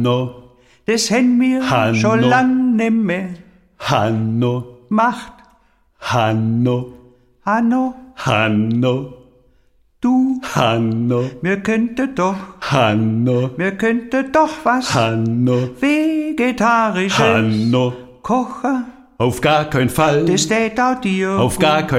No, das hen mir Hanno. schon lang nimmer Hanno, macht. Hanno, Hanno, Hanno, du, Hanno, wir könnten doch was Hanno, Vegetarisches Hanno. kochen. Auf gar keinen Fall. Das steht auch dir Auf gut. gar keinen